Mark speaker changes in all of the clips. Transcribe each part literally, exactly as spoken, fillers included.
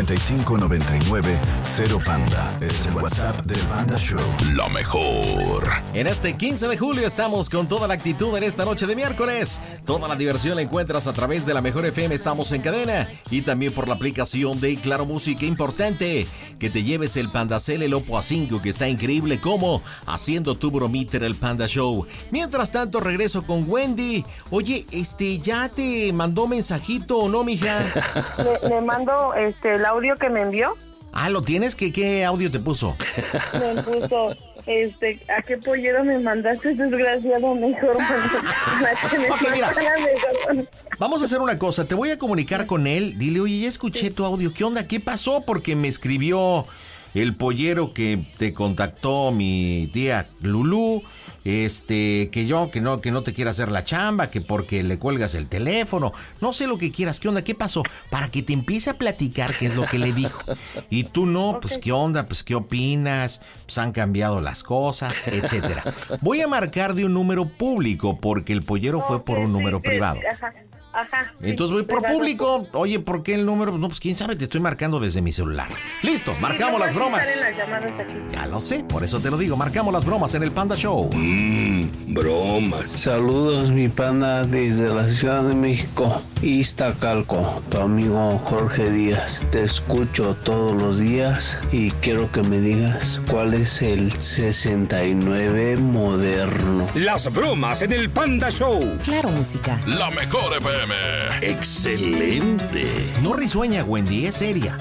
Speaker 1: cincuenta y cinco noventa y nueve cero Panda. Es el WhatsApp del Panda Show.
Speaker 2: La mejor.
Speaker 3: En este quince de julio estamos con toda la actitud en esta noche de miércoles. Toda la diversión la encuentras a través de la Mejor F M. Estamos en cadena y también por la aplicación de Claro Música. Importante que te lleves el Pandacel, el Oppo A cinco, que está increíble como haciendo tu bromita en el Panda Show. Mientras tanto, regreso con Wendy. Oye, este, ¿ya te mandó mensajito o no, mija?
Speaker 4: Le, le mando este el audio que me envió.
Speaker 3: Ah, ¿lo tienes? ¿Qué, qué audio te puso?
Speaker 4: Me puso, este, ¿a qué pollero me mandaste, desgraciado? Mejor,
Speaker 3: okay, mira. Mejor. Vamos a hacer una cosa, te voy a comunicar con él. Dile, oye, ya escuché tu audio, ¿qué onda? ¿Qué pasó? Porque me escribió el pollero que te contactó mi tía Lulú, este, que yo, que no, que no te quiera hacer la chamba, que porque le cuelgas el teléfono, no sé lo que quieras, ¿qué onda? ¿Qué pasó? Para que te empiece a platicar qué es lo que le dijo. Y tú no, okay. Pues qué onda, pues qué opinas, pues han cambiado las cosas, etcétera. Voy a marcar de un número público porque el pollero okay, fue por un número sí, privado. Sí, ajá.
Speaker 4: Ajá.
Speaker 3: Entonces voy por público. Oye, ¿por qué el número? No, pues quién sabe, te estoy marcando desde mi celular. Listo, marcamos las bromas. Ya lo sé, por eso te lo digo. Marcamos las bromas en el Panda Show.
Speaker 2: Mmm, bromas.
Speaker 5: Saludos, mi panda, desde la Ciudad de México, Iztacalco. Tu amigo Jorge Díaz. Te escucho todos los días y quiero que me digas cuál es el sesenta y nueve moderno.
Speaker 2: Las bromas en el Panda Show.
Speaker 6: Claro, música.
Speaker 2: La mejor F M. Excelente.
Speaker 3: No risueña, Wendy, es seria.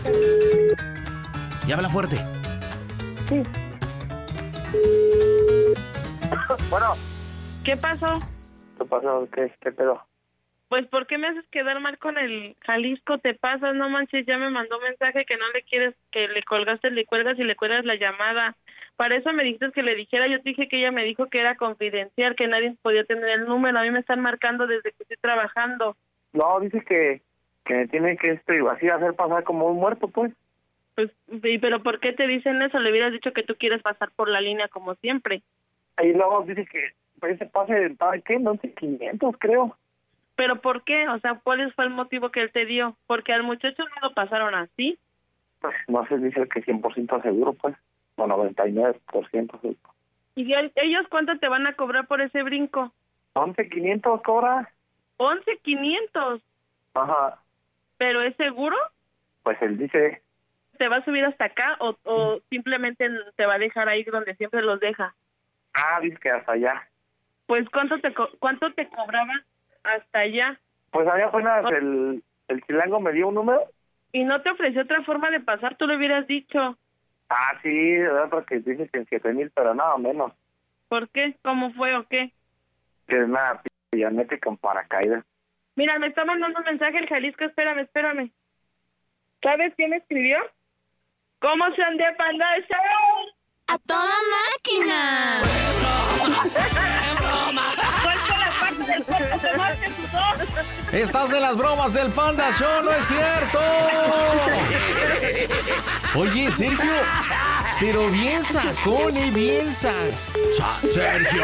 Speaker 3: Y habla fuerte.
Speaker 4: Sí.
Speaker 7: Bueno.
Speaker 4: ¿Qué pasó?
Speaker 7: ¿Qué pasó? ¿Qué, qué pedo?
Speaker 4: Pues, ¿por qué me haces quedar mal con el Jalisco? Te pasas, no manches, ya me mandó mensaje que no le quieres, que le colgaste, le cuelgas y le cuelgas la llamada. Para eso me dijiste que le dijera, yo te dije que ella me dijo que era confidencial, que nadie podía tener el número, a mí me están marcando desde que estoy trabajando.
Speaker 7: No, dice que, que me tiene que este, así hacer pasar como un muerto, pues.
Speaker 4: Pues, pero ¿por qué te dicen eso? Le hubieras dicho que tú quieres pasar por la línea como siempre.
Speaker 7: Y luego dice que ese pase, ¿para qué? No sé, quinientos creo.
Speaker 4: ¿Pero por qué? O sea, ¿cuál fue el motivo que él te dio? Porque al muchacho no lo pasaron así.
Speaker 7: Pues no sé, dice que cien por ciento seguro, pues. O noventa y nueve por ciento seguro.
Speaker 4: ¿Y ellos cuánto te van a cobrar por ese brinco?
Speaker 7: once quinientos cobra.
Speaker 4: once quinientos.
Speaker 7: Ajá.
Speaker 4: ¿Pero es seguro?
Speaker 7: Pues él dice.
Speaker 4: ¿Te va a subir hasta acá o, o simplemente te va a dejar ahí donde siempre los deja?
Speaker 7: Ah, dice que hasta allá.
Speaker 4: Pues ¿cuánto te co- cuánto te cobraban hasta allá?
Speaker 7: Pues allá apenas el, el chilango me dio un número.
Speaker 4: ¿Y no te ofreció otra forma de pasar? Tú le hubieras dicho.
Speaker 7: Ah, sí, otro que dice que en siete mil, pero nada menos.
Speaker 4: ¿Por qué? ¿Cómo fue o qué?
Speaker 7: Que es una pillaneta con paracaídas.
Speaker 4: Mira, me está mandando un mensaje el Jalisco, espérame, espérame. ¿Sabes quién escribió? ¿Cómo se ande Panda Show?
Speaker 6: ¡A toda máquina!
Speaker 4: ¡Suelta las partes del cuerpo, se marquen sus dos!
Speaker 3: Estás en las bromas del Panda Show, ¿no es cierto? Oye, Sergio, pero bien sacón, ¿eh? Bien sa... sa... ¡Sergio!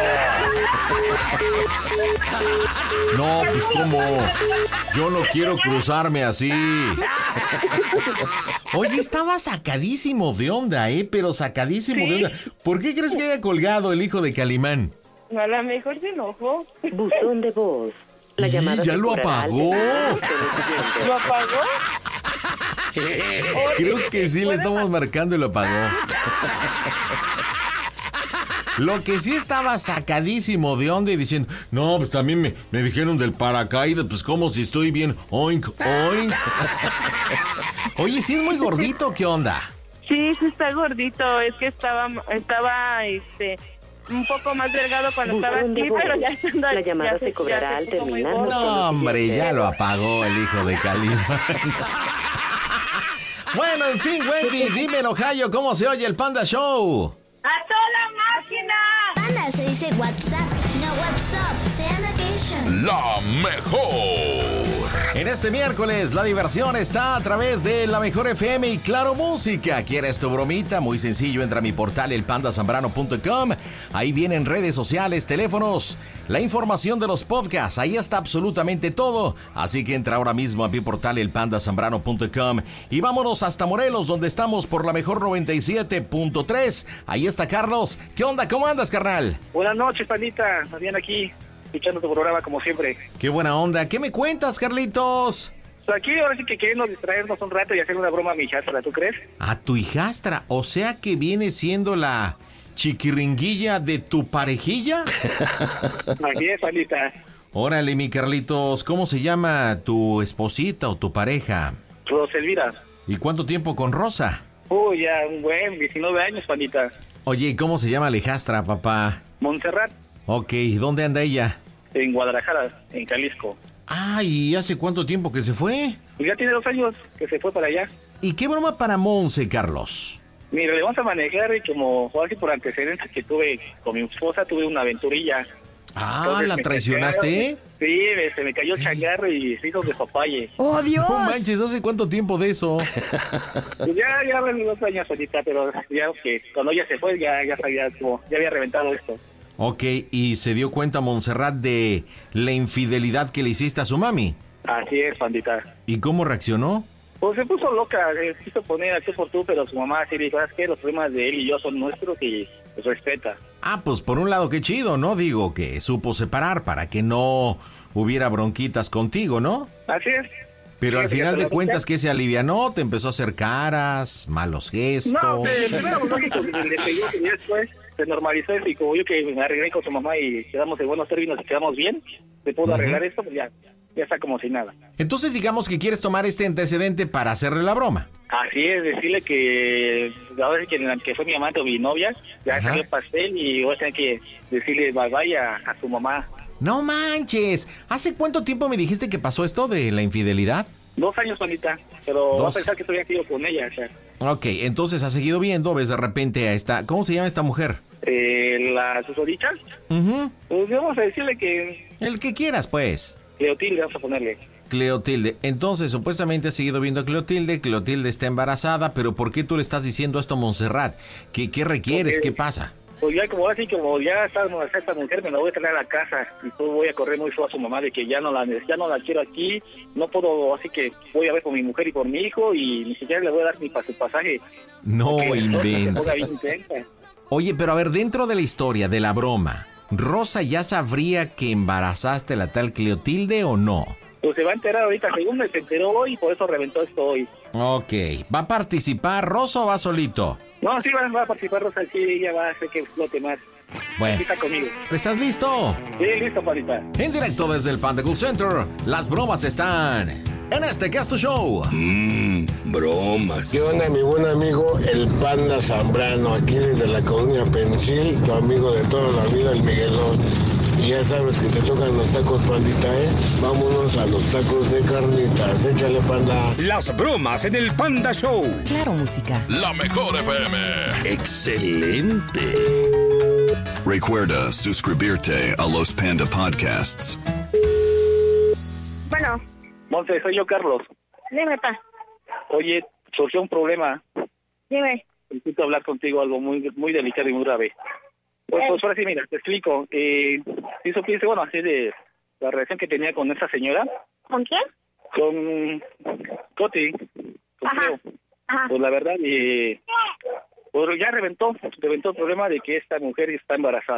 Speaker 3: No, pues como... Yo no quiero cruzarme así. Oye, estaba sacadísimo de onda, ¿eh? Pero sacadísimo ¿Sí? de onda. ¿Por qué crees que haya colgado el hijo de Calimán?
Speaker 4: No, a lo mejor se enojó.
Speaker 8: Buzón de voz. La llamada
Speaker 3: ya lo apagó.
Speaker 4: ¿Lo apagó?
Speaker 3: Creo que sí, le estamos marcando y lo apagó. Lo que sí estaba sacadísimo de onda y diciendo, no, pues también me, me dijeron del paracaídas, pues como si estoy bien, oink, oink. Oye, ¿sí es muy gordito? ¿Qué onda?
Speaker 4: Sí, sí está gordito, es que estaba, estaba, este... un poco más delgado cuando
Speaker 8: Buzón
Speaker 4: estaba aquí, pero ya estando
Speaker 8: La llamada ya se, se cobrará al terminar.
Speaker 3: No, hombre, ya lo apagó el hijo de Calimán. Bueno, en fin, Wendy, dime en Ohio cómo se oye el Panda Show.
Speaker 4: ¡A toda máquina!
Speaker 6: Panda se dice WhatsApp, no WhatsApp, sea vacation.
Speaker 2: La mejor.
Speaker 3: En En este miércoles la diversión está a través de la Mejor F M y Claro Música. ¿Quieres tu bromita? Muy sencillo, entra a mi portal el panda zambrano punto com. Ahí vienen redes sociales, teléfonos, la información de los podcasts. Ahí está absolutamente todo. Así que entra ahora mismo a mi portal el panda zambrano punto com. Y vámonos hasta Morelos, donde estamos por la Mejor noventa y siete punto tres. Ahí está Carlos. ¿Qué onda? ¿Cómo andas, carnal?
Speaker 9: Buenas noches, pandita. Bien aquí, escuchando tu programa como siempre.
Speaker 3: Qué buena onda. ¿Qué me cuentas, Carlitos?
Speaker 9: Pues aquí ahora sí que queremos distraernos un rato y hacer una broma a mi hijastra, ¿tú crees?
Speaker 3: A tu hijastra, o sea que viene siendo la chiquiringuilla de tu parejilla.
Speaker 9: Así es, pandita.
Speaker 3: Órale, mi Carlitos, ¿cómo se llama tu esposita o tu pareja?
Speaker 9: Rosa Elvira.
Speaker 3: ¿Y cuánto tiempo con Rosa?
Speaker 9: Uy, ya un buen diecinueve años, pandita.
Speaker 3: Oye, ¿y cómo se llama la hijastra, papá?
Speaker 9: Montserrat.
Speaker 3: Ok, ¿dónde anda ella?
Speaker 9: En Guadalajara, en Jalisco.
Speaker 3: Ah, ¿y hace cuánto tiempo que se fue?
Speaker 9: Pues ya tiene dos años que se fue para allá.
Speaker 3: ¿Y qué broma para Monse, Carlos?
Speaker 9: Mira, le vamos a manejar y como así por antecedentes que tuve con mi esposa, tuve una aventurilla.
Speaker 3: Ah,
Speaker 9: Entonces,
Speaker 3: ¿la
Speaker 9: me
Speaker 3: traicionaste?
Speaker 9: cayó- Sí, me- se me cayó el changarro y se hizo de papaye.
Speaker 6: ¡Oh, Dios!
Speaker 3: No manches, ¿hace cuánto tiempo de eso?
Speaker 9: Pues ya, ya hace dos años ahorita, pero ya que cuando ella se fue ya, ya sabía como, ya había reventado esto.
Speaker 3: Ok, ¿y se dio cuenta Montserrat de la infidelidad que le hiciste a su mami?
Speaker 9: Así es, pandita.
Speaker 3: ¿Y cómo reaccionó?
Speaker 9: Pues se puso loca, eh, quiso poner a tú por tú, pero su mamá sí dijo, ¿sabes qué? Los problemas de él y yo son nuestros y los respeta.
Speaker 3: Ah, pues por un lado qué chido, ¿no? Digo que supo separar para que no hubiera bronquitas contigo, ¿no?
Speaker 9: Así es.
Speaker 3: Pero
Speaker 9: Sí,
Speaker 3: al
Speaker 9: sí,
Speaker 3: final
Speaker 9: pero
Speaker 3: de
Speaker 9: la
Speaker 3: cuentas
Speaker 9: verdad-
Speaker 3: que se alivianó, te empezó a hacer caras, malos gestos.
Speaker 9: No, pues, primero pues, lógico, le pegó y después se normalizó eso y como yo que me arreglé con su mamá y quedamos en buenos términos y quedamos bien, se pudo
Speaker 3: Ujú.
Speaker 9: arreglar esto, pues ya, ya está como si nada.
Speaker 3: Entonces digamos que quieres tomar este antecedente para hacerle la broma.
Speaker 9: Así es, decirle que ahora sí que, que fue mi amante o mi novia, ya
Speaker 3: Ajá.
Speaker 9: salió el pastel y voy a tener que decirle bye bye a, a su mamá.
Speaker 3: No manches, ¿hace cuánto tiempo me dijiste que pasó esto de la infidelidad?
Speaker 9: Dos años, Juanita, pero va a
Speaker 3: Dos.
Speaker 9: pensar que todavía sigo con ella, o sea,
Speaker 3: Ok, entonces has seguido viendo, ves de repente a esta... ¿Cómo se llama esta mujer?
Speaker 9: eh, la susodicha,
Speaker 3: Ujú.
Speaker 9: pues vamos a decirle que
Speaker 3: El que quieras, pues.
Speaker 9: Cleotilde, vamos a ponerle.
Speaker 3: Cleotilde. Entonces, supuestamente has seguido viendo a Cleotilde. Cleotilde está embarazada, pero ¿por qué tú le estás diciendo esto a Montserrat? ¿Qué, qué requieres?
Speaker 9: Porque-
Speaker 3: ¿Qué pasa?
Speaker 9: Pues ya como así, como ya está esta mujer, me la voy a traer a la casa y pues voy a correr muy feo a su mamá de que ya no la ya no la quiero aquí, no puedo, así que voy a ver por mi mujer y por mi hijo y ni siquiera le voy a dar ni para su pasaje.
Speaker 3: No
Speaker 9: Porque se ponga bien
Speaker 3: inventes.
Speaker 9: intensa.
Speaker 3: Oye, pero a ver, dentro de la historia, de la broma, ¿Rosa ya sabría que embarazaste a la tal Cleotilde o no?
Speaker 9: Pues se va a enterar ahorita, según me se enteró hoy y por eso reventó esto hoy.
Speaker 3: Ok. ¿Va a participar Rosa o va solito?
Speaker 9: No, sí va, va a participar Rosa, sí, ella va a hacer que explote más.
Speaker 3: Bueno,
Speaker 9: Aquí está conmigo.
Speaker 3: ¿estás listo?
Speaker 9: Sí, listo, Juanita.
Speaker 3: En directo desde el Panda Cool Center, las bromas están en este Casto Show.
Speaker 2: Mmm, bromas.
Speaker 10: ¿Qué onda, mi buen amigo, el Panda Zambrano, aquí desde la colonia Pensil, tu amigo de toda la vida, el Miguelón? Y ya sabes que te tocan los tacos, pandita, ¿eh? Vámonos a los tacos de carnitas, échale, panda.
Speaker 2: Las bromas en el Panda Show.
Speaker 6: Claro Música.
Speaker 2: La Mejor F M. Excelente.
Speaker 1: Recuerda suscribirte a los Panda Podcasts.
Speaker 4: Bueno,
Speaker 9: Monte, soy yo, Carlos.
Speaker 4: dime, pa.
Speaker 9: Oye, surgió un problema.
Speaker 4: Dime.
Speaker 9: Necesito hablar contigo algo muy muy delicado y muy grave. Pues, pues ahora sí, mira, te explico. Eh, si supiste, bueno, así de la relación que tenía con esa señora,
Speaker 4: ¿Con quién?
Speaker 9: con Coti, con
Speaker 4: Ajá.
Speaker 9: Cleo.
Speaker 4: Ajá.
Speaker 9: Pues la verdad, eh, pues ya reventó, reventó el problema de que esta mujer está embarazada.